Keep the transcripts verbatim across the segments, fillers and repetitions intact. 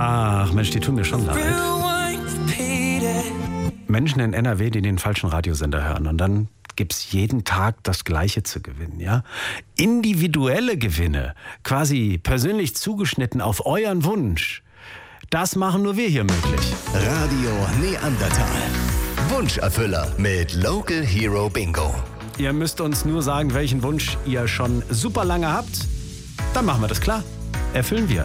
Ach Mensch, die tun mir schon leid. Menschen in N R W, die den falschen Radiosender hören. Und dann gibt es jeden Tag das Gleiche zu gewinnen. Ja? Individuelle Gewinne, quasi persönlich zugeschnitten auf euren Wunsch. Das machen nur wir hier möglich. Radio Neandertal. Wunscherfüller mit Local Hero Bingo. Ihr müsst uns nur sagen, welchen Wunsch ihr schon super lange habt. Dann machen wir das klar. Erfüllen wir.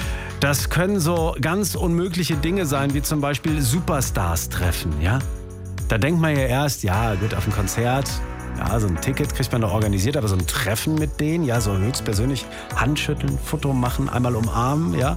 Das können so ganz unmögliche Dinge sein, wie zum Beispiel Superstars treffen, ja? Da denkt man ja erst, ja gut, auf ein Konzert, ja, so ein Ticket kriegt man noch organisiert, aber so ein Treffen mit denen, ja, so höchstpersönlich Handschütteln, Foto machen, einmal umarmen, ja?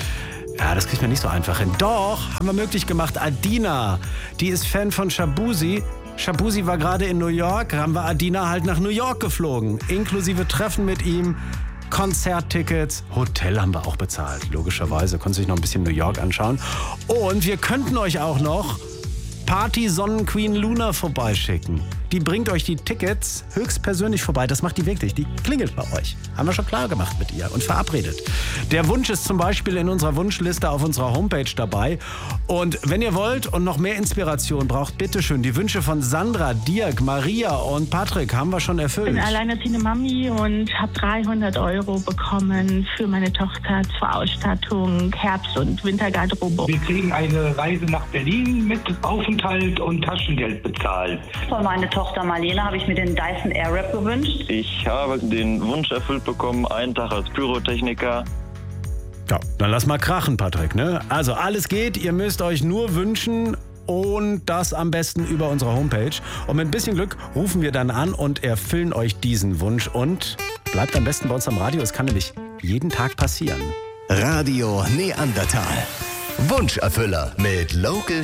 Ja, das kriegt man nicht so einfach hin. Doch, haben wir möglich gemacht. Adina, die ist Fan von Shabuzi. Shabuzi war gerade in New York, haben wir Adina halt nach New York geflogen, inklusive Treffen mit ihm. Konzerttickets, Hotel haben wir auch bezahlt, logischerweise. Konnte sich noch ein bisschen New York anschauen. Und wir könnten euch auch noch Party Sonnenqueen Luna vorbeischicken. Die bringt euch die Tickets höchstpersönlich vorbei. Das macht die wirklich. Die klingelt bei euch. Haben wir schon klar gemacht mit ihr und verabredet. Der Wunsch ist zum Beispiel in unserer Wunschliste auf unserer Homepage dabei. Und wenn ihr wollt und noch mehr Inspiration braucht, bitteschön. Die Wünsche von Sandra, Dirk, Maria und Patrick haben wir schon erfüllt. Ich bin alleinerziehende Mami und habe dreihundert Euro bekommen für meine Tochter zur Ausstattung, Herbst- und Wintergarderobe. Wir kriegen eine Reise nach Berlin mit Aufenthalt und Taschengeld bezahlt. Für meine Tochter Marlene habe ich mir den Dyson Airwrap gewünscht. Ich habe den Wunsch erfüllt bekommen, einen Tag als Pyrotechniker. Ja, dann lass mal krachen, Patrick, ne? Also alles geht, ihr müsst euch nur wünschen und das am besten über unsere Homepage. Und mit ein bisschen Glück rufen wir dann an und erfüllen euch diesen Wunsch. Und bleibt am besten bei uns am Radio, es kann nämlich jeden Tag passieren. Radio Neandertal. Wunscherfüller mit Local